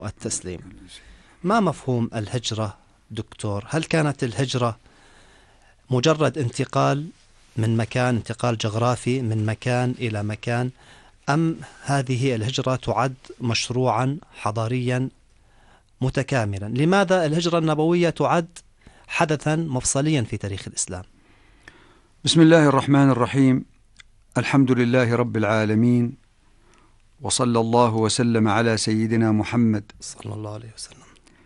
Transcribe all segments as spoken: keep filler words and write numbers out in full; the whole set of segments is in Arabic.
والتسليم. ما مفهوم الهجرة دكتور؟ هل كانت الهجرة مجرد انتقال من مكان، انتقال جغرافي من مكان إلى مكان، أم هذه الهجرة تعد مشروعا حضاريا متكاملا؟ لماذا الهجرة النبوية تعد حدثا مفصليا في تاريخ الإسلام؟ بسم الله الرحمن الرحيم. الحمد لله رب العالمين، وصلى الله وسلم على سيدنا محمد صلى الله عليه وسلم،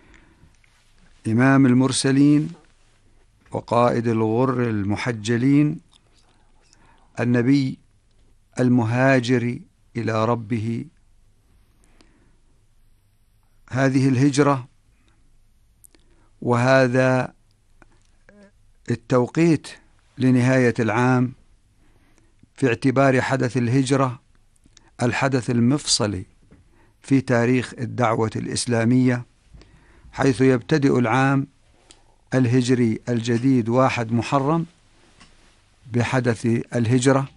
إمام المرسلين وقائد الغر المحجلين، النبي المهاجر إلى ربه. هذه الهجرة وهذا التوقيت لنهاية العام في اعتبار حدث الهجرة الحدث المفصلي في تاريخ الدعوة الإسلامية، حيث يبتدئ العام الهجري الجديد واحد محرم بحدث الهجرة.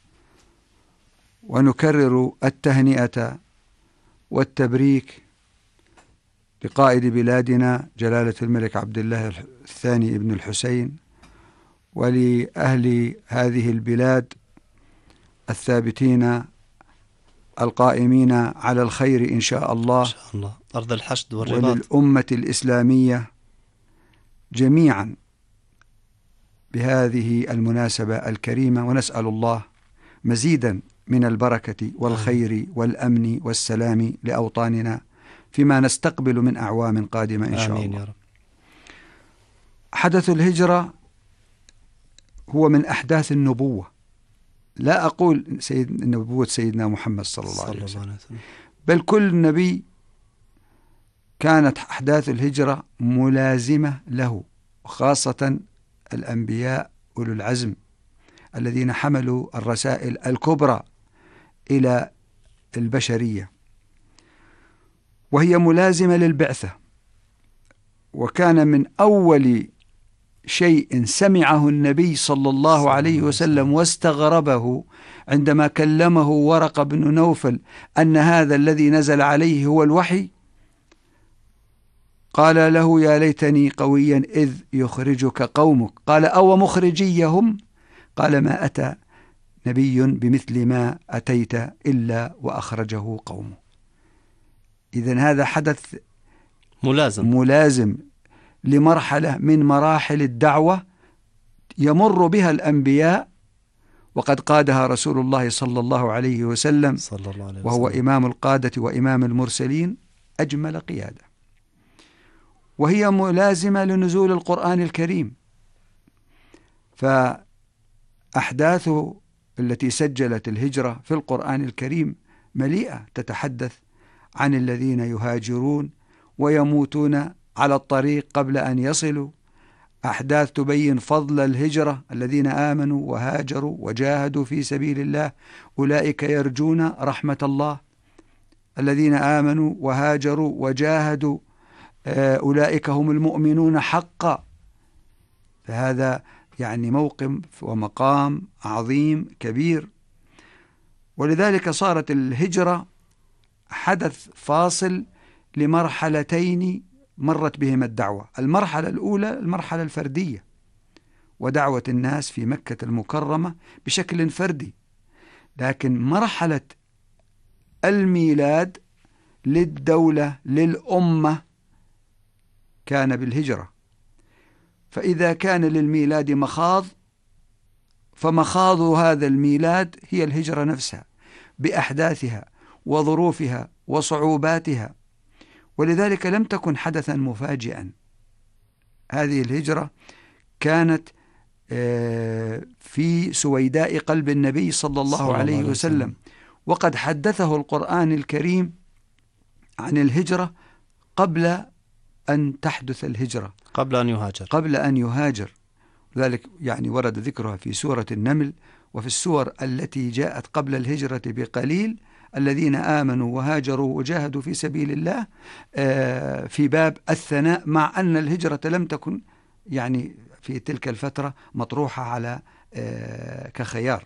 ونكرر التهنئة والتبريك لقائد بلادنا جلالة الملك عبد الله الثاني ابن الحسين، ولأهل هذه البلاد الثابتين القائمين على الخير إن شاء الله، إن شاء الله، أرض الحشد والرباط، وللأمة الإسلامية جميعا بهذه المناسبة الكريمة. ونسأل الله مزيدا من البركة والخير والأمن والسلام لأوطاننا فيما نستقبل من أعوام قادمة إن شاء آمين الله. يا رب. حدث الهجرة هو من أحداث النبوة، لا أقول سيد نبوة سيدنا محمد صلى الله عليه وسلم، بل كل نبي كانت أحداث الهجرة ملازمة له، وخاصة الأنبياء أولو العزم الذين حملوا الرسائل الكبرى إلى البشرية، وهي ملازمة للبعثة. وكان من أول شيء سمعه النبي صلى الله عليه وسلم واستغربه عندما كلمه ورقة بن نوفل أن هذا الذي نزل عليه هو الوحي، قال له: يا ليتني قويا إذ يخرجك قومك. قال: أو مخرجيهم؟ قال: ما أتى نبي بمثل ما أتيت إلا وأخرجه قومه. إذن هذا حدث ملازم ملازم لمرحلة من مراحل الدعوة يمر بها الأنبياء، وقد قادها رسول الله صلى الله عليه وسلم، صلى الله عليه وسلم، وهو إمام القادة وإمام المرسلين أجمل قيادة. وهي ملازمة لنزول القرآن الكريم، فأحداث التي سجلت الهجرة في القرآن الكريم مليئة، تتحدث عن الذين يهاجرون ويموتون على الطريق قبل أن يصلوا، أحداث تبين فضل الهجرة، الذين آمنوا وهاجروا وجاهدوا في سبيل الله أولئك يرجون رحمة الله، الذين آمنوا وهاجروا وجاهدوا أولئك هم المؤمنون حقا. فهذا يعني موقف ومقام عظيم كبير. ولذلك صارت الهجرة حدث فاصل لمرحلتين مرت بهما الدعوة. المرحلة الأولى المرحلة الفردية، ودعوة الناس في مكة المكرمة بشكل فردي، لكن مرحلة الميلاد للدولة للأمة كان بالهجرة. فإذا كان للميلاد مخاض، فمخاض هذا الميلاد هي الهجرة نفسها بأحداثها وظروفها وصعوباتها. ولذلك لم تكن حدثا مفاجئا. هذه الهجرة كانت في سويداء قلب النبي صلى الله عليه وسلم، وقد حدثه القرآن الكريم عن الهجرة قبل أن تحدث الهجرة، قبل أن يهاجر قبل أن يهاجر. ذلك يعني ورد ذكرها في سورة النمل، وفي السور التي جاءت قبل الهجرة بقليل: الذين آمنوا وهاجروا وجاهدوا في سبيل الله، في باب الثناء، مع أن الهجرة لم تكن يعني في تلك الفترة مطروحة على كخيار.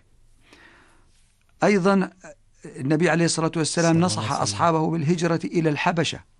أيضا النبي عليه الصلاة والسلام نصح أصحابه بالهجرة إلى الحبشة،